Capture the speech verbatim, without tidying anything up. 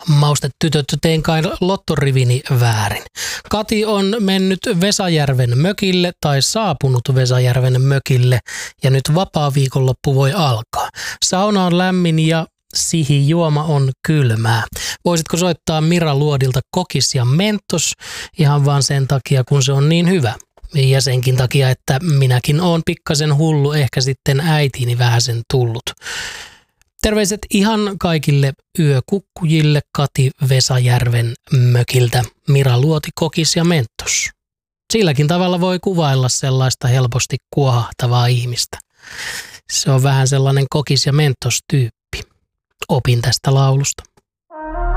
Maustetytöt, tein kai lottorivini väärin. Kati on mennyt Vesajärven mökille tai saapunut Vesajärven mökille ja nyt vapaa viikonloppu voi alkaa. Sauna on lämmin ja sihi juoma on kylmää. Voisitko soittaa Mira Luodilta Kokis ja Mentos ihan vaan sen takia, kun se on niin hyvä. Ja senkin takia, että minäkin oon pikkasen hullu, ehkä sitten äitiini vähäsen tullut. Terveiset ihan kaikille yökukkujille Kati Vesajärven mökiltä, Mira Luoti, Kokis ja Mentos. Silläkin tavalla voi kuvailla sellaista helposti kuohahtavaa ihmistä. Se on vähän sellainen Kokis ja Mentos -tyyppi. Opin tästä laulusta.